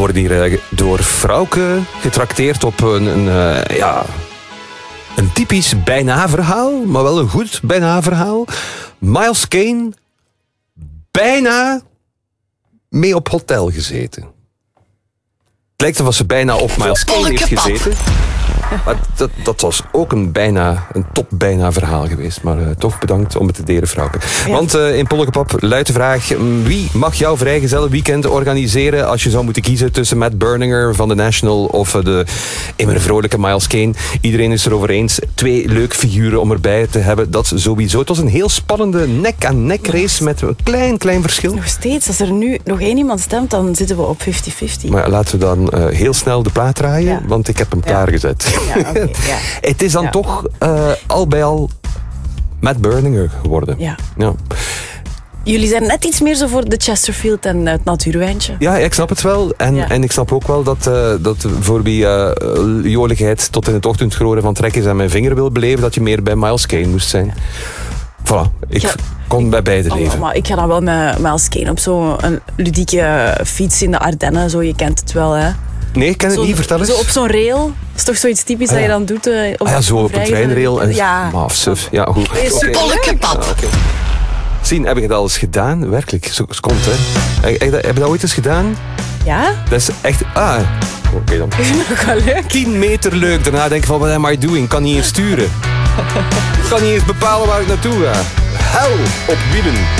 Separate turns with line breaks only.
worden hier door Frauke getrakteerd op een typisch bijna-verhaal, maar wel een goed bijna-verhaal. Miles Kane bijna mee op hotel gezeten. Het lijkt alsof ze bijna op Miles Kane heeft gezeten. Maar dat was ook een top bijna verhaal geweest. Maar toch bedankt om het te delen, Frauke. Ja. Want in Pollepap luidt de vraag: wie mag jouw vrijgezellenweekend organiseren als je zou moeten kiezen tussen Matt Berninger van The National of de immer vrolijke Miles Kane? Iedereen is erover eens. 2 leuke figuren om erbij te hebben. Dat sowieso. Het was een heel spannende nek-aan-nek race met een klein verschil.
Nog steeds. Als er nu nog één iemand stemt, dan zitten we op 50-50.
Maar laten we dan heel snel de plaat draaien, want ik heb hem klaargezet.
Ja, okay, ja.
Het is dan toch al bij al Matt Berninger geworden.
Ja.
Ja.
Jullie zijn net iets meer zo voor de Chesterfield en het natuurwijntje.
Ja, ik snap het wel. En ik snap ook wel dat voor wie joligheid tot in het ochtendgloren van trek is en mijn vinger wil beleven, dat je meer bij Miles Kane moest zijn. Ja. Voilà, ik kon bij beide leven.
Maar ik ga dan wel met Miles Kane op zo'n ludieke fiets in de Ardennen. Zo, je kent het wel, hè?
Nee, ik ken het niet. Vertel eens.
Zo op zo'n rail. Dat is toch zoiets typisch dat je dan doet?
Zo op een treinrail.
Ja.
Mafsuf. Ja, goed.
Pollepap.
Zien, heb je dat al eens gedaan? Werkelijk, zo komt hè. Heb je dat ooit eens gedaan?
Ja?
Dat is echt... Oké dan.
Ik vind het ook wel leuk.
10 meter leuk. Daarna denk ik van, what am I doing? Ik kan niet eens sturen. Ik kan niet eens bepalen waar ik naartoe ga. Hel op wielen.